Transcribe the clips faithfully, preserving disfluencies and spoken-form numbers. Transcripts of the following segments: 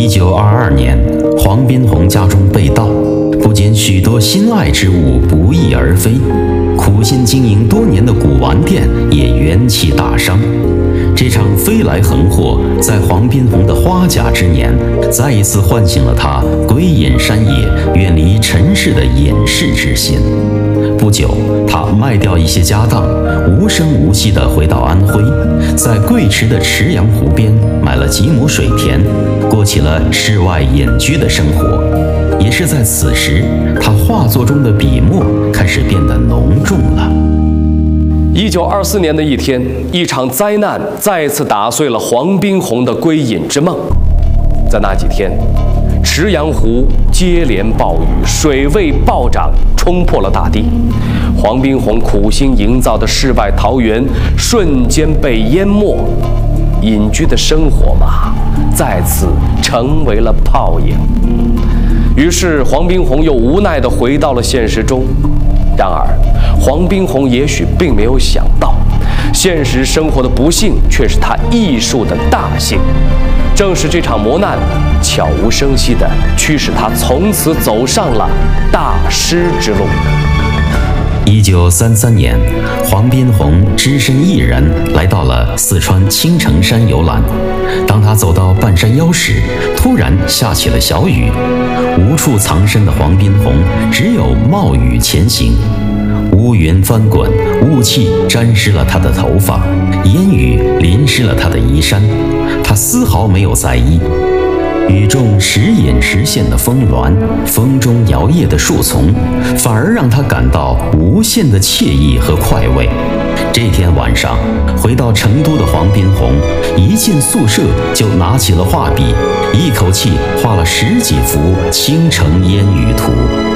一九二二年，黄宾虹家中被盗，不仅许多心爱之物不翼而飞，苦心经营多年的古玩店也元气大伤。这场飞来横祸，在黄宾虹的花甲之年，再一次唤醒了他归隐山野、远离尘世的隐士之心。不久，他卖掉一些家当，无声无息地回到安徽，在贵池的池阳湖边买了几亩水田，过起了世外隐居的生活。也是在此时，他画作中的笔墨开始变得浓重了。 一九二四年的一天，一场灾难再次打碎了黄宾虹的归隐之梦。在那几天，池阳湖接连暴雨，水位暴涨，冲破了大地。黄宾虹苦心营造的世外桃源瞬间被淹没，隐居的生活嘛，再次成为了泡影。于是黄宾虹又无奈地回到了现实中。然而黄宾虹也许并没有想到，现实生活的不幸却是他艺术的大幸。正是这场磨难悄无声息地驱使他从此走上了大师之路。 一九三三年，黄宾虹只身一人来到了四川青城山游览。当他走到半山腰时，突然下起了小雨，无处藏身的黄宾虹只有冒雨前行。乌云翻滚，雾气沾湿了他的头发，烟雨淋湿了他的衣衫，他丝毫没有在意。雨中时隐时现的峰峦，风中摇曳的树丛，反而让他感到无限的惬意和快慰。这天晚上，回到成都的黄宾虹一进宿舍就拿起了画笔，一口气画了十几幅青城烟雨图。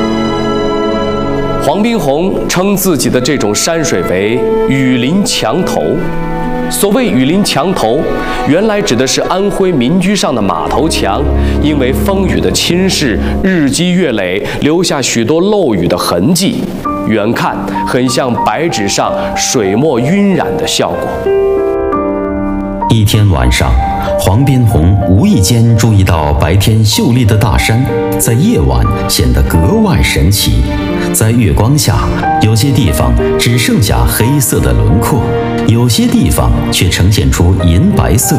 黄宾虹称自己的这种山水为雨林墙头。所谓雨林墙头，原来指的是安徽民居上的马头墙，因为风雨的侵蚀，日积月累，留下许多漏雨的痕迹，远看很像白纸上水墨晕染的效果。 一天晚上，黄宾虹无意间注意到白天秀丽的大山，在夜晚显得格外神奇。在月光下，有些地方只剩下黑色的轮廓，有些地方却呈现出银白色